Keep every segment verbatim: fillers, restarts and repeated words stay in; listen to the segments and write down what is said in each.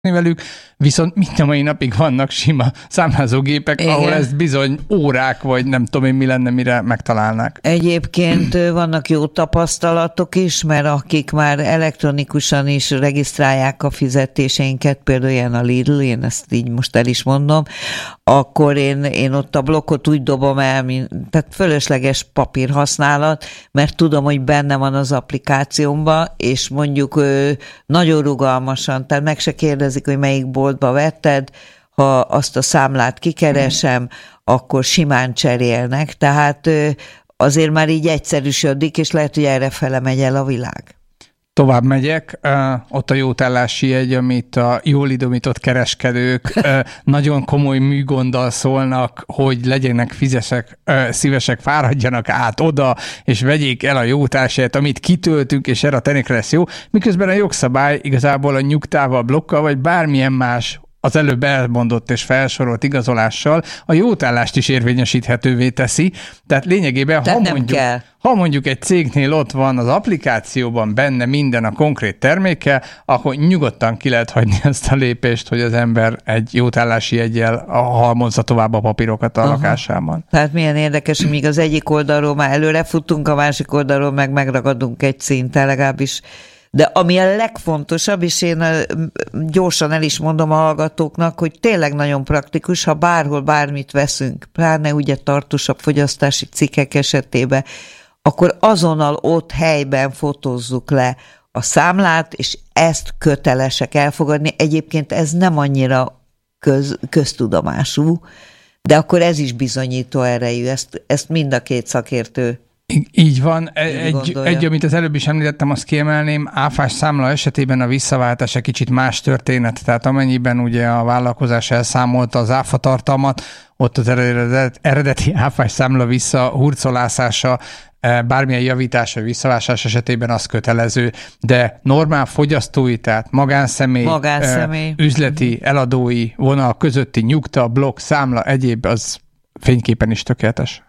velük, viszont mind a mai napig vannak sima számlázógépek, igen, ahol ezt bizony órák, vagy nem tudom én mi lenne, mire megtalálnák. Egyébként vannak jó tapasztalatok is, mert akik már elektronikusan is regisztrálják a fizetéseinket, például ilyen a Lidl, én ezt így most el is mondom, akkor én, én ott a blokkot úgy dobom el, mint, tehát fölösleges papírhasználat, mert tudom, hogy benne van az applikációmban, és mondjuk nagyon rugalmasan, tehát meg se kérdezik, hogy melyik boltba vetted, ha azt a számlát kikeresem, akkor simán cserélnek, tehát azért már így egyszerűsödik, és lehet, hogy errefele megy el a világ. Tovább megyek, ott a jótállási jegy, amit a jól idomított kereskedők nagyon komoly műgonddal szólnak, hogy legyenek fizesek, szívesek, fáradjanak át oda, és vegyék el a jótállási jegyet, amit kitöltünk, és erre a tenékre lesz jó, miközben a jogszabály igazából a nyugtával, blokkal, vagy bármilyen más az előbb elmondott és felsorolt igazolással a jótállást is érvényesíthetővé teszi. Tehát lényegében, ha mondjuk, ha mondjuk egy cégnél ott van az applikációban benne minden a konkrét terméke, akkor nyugodtan ki lehet hagyni ezt a lépést, hogy az ember egy jótállási jeggyel halmozza tovább a papírokat a Aha. lakásában. Tehát milyen érdekes, hogy míg az egyik oldalról már előre futunk, a másik oldalról meg megragadunk egy szinten, legalábbis. De ami a legfontosabb, és én gyorsan el is mondom a hallgatóknak, hogy tényleg nagyon praktikus, ha bárhol bármit veszünk, pláne ugye tartósabb fogyasztási cikkek esetében, akkor azonnal ott helyben fotózzuk le a számlát, és ezt kötelesek elfogadni. Egyébként ez nem annyira köz, köztudomású, de akkor ez is bizonyító erejű. Ezt, ezt mind a két szakértő Így van. Egy, egy, amit az előbb is említettem, azt kiemelném, áfás számla esetében a visszaváltás egy kicsit más történet. Tehát amennyiben ugye a vállalkozás elszámolta az áfa tartalmat, ott az eredet, eredeti áfás számla visszahurcolászása, bármilyen javítása, visszavásárlás esetében az kötelező, de normál fogyasztói, tehát magánszemély, magánszemély. üzleti, eladói vonal közötti nyugta, blokk, számla, egyéb, az fényképen is tökéletes.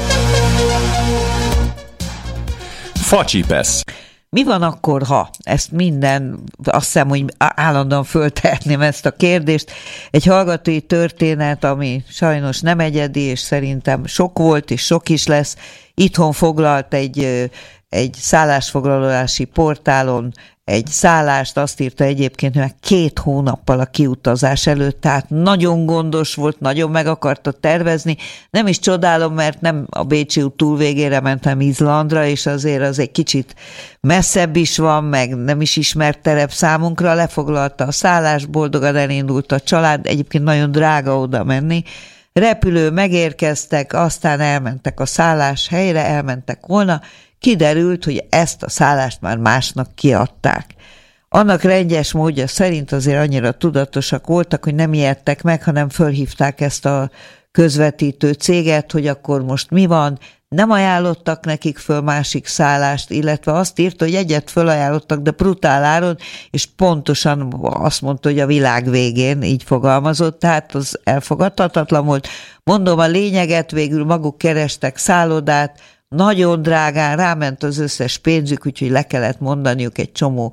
Facsipesz. Mi van akkor, ha ezt minden, azt hiszem, hogy állandóan föltehetném ezt a kérdést, egy hallgatói történet, ami sajnos nem egyedi, és szerintem sok volt, és sok is lesz, itthon foglalt egy, egy szállásfoglalási portálon egy szállást, azt írta egyébként, hogy két hónappal a kiutazás előtt, tehát nagyon gondos volt, nagyon meg akarta tervezni. Nem is csodálom, mert nem a Bécsi út túlvégére mentem Izlandra, és azért az egy kicsit messzebb is van, meg nem is ismert terep számunkra, lefoglalta a szállást, boldogan elindult a család, egyébként nagyon drága oda menni. Repülő, megérkeztek, aztán elmentek a szállás helyre, elmentek volna, kiderült, hogy ezt a szállást már másnak kiadták. Annak rendes módja szerint azért annyira tudatosak voltak, hogy nem ijedtek meg, hanem fölhívták ezt a közvetítő céget, hogy akkor most mi van, nem ajánlottak nekik föl másik szállást, illetve azt írta, hogy egyet fölajánlottak, de brutál áron, és pontosan azt mondta, hogy a világ végén, így fogalmazott, tehát az elfogadhatatlan volt. Mondom, a lényeget, végül maguk kerestek szállodát, nagyon drágán, ráment az összes pénzük, úgyhogy le kellett mondaniuk egy csomó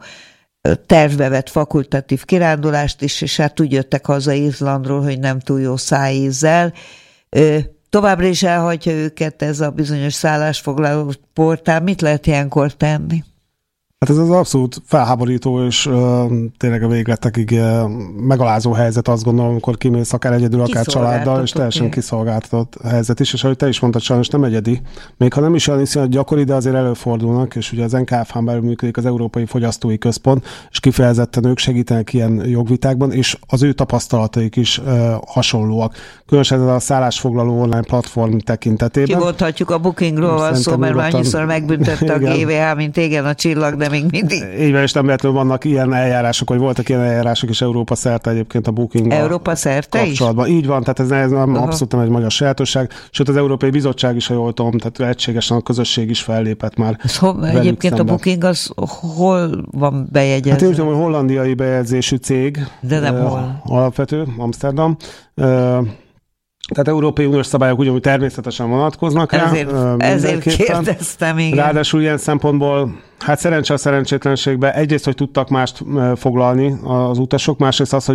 tervbe vett fakultatív kirándulást is, és hát úgy jöttek haza Izlandról, hogy nem túl jó szájízzel. Továbbra is elhagyja őket ez a bizonyos szállásfoglaló portál. Mit lehet ilyenkor tenni? Hát ez az abszolút felháborító, és uh, tényleg a végletekig uh, megalázó helyzet, azt gondolom, amikor kimész akár egyedül, akár családdal, és teljesen kiszolgáltatott helyzet is, és ahogy te is mondtad, sajnos nem egyedi. Még ha nem is olyan iszonyat gyakori, de azért előfordulnak, és ugye az en ká ef hán belül működik az Európai Fogyasztói Központ, és kifejezetten ők segítenek ilyen jogvitákban, és az ő tapasztalataik is uh, hasonlóak. Különösen ez a szállásfoglaló online platform tekintetében. Kimondhatjuk, a Bookingról van szó, mert már annyiszor megbüntette a gé vé há, mint igen a csillag, de még mindig. Így van, és nem lehetően vannak ilyen eljárások, vagy voltak ilyen eljárások is Európa szerte egyébként a Booking Európa szerte kapcsolatban. Is? Így van, tehát ez, ez nem, abszolút nem egy magyar sajátosság, sőt az Európai Bizottság is, ha jól tudom, tehát egységesen a közösség is fellépett már. Ho- egyébként szemben. A Booking az hol van bejegyezve? Hát én úgy tudom, hogy hollandiai bejegyzésű cég. De nem uh, hol. Alapvető, Amsterdam. Uh, Tehát Európai Uniós szabályok ugyanúgy természetesen vonatkoznak rá. Ezért, ezért kérdeztem, igen. Ráadásul ilyen szempontból, hát szerencse a szerencsétlenségben egyrészt, hogy tudtak mást foglalni az utasok, másrészt az, hogy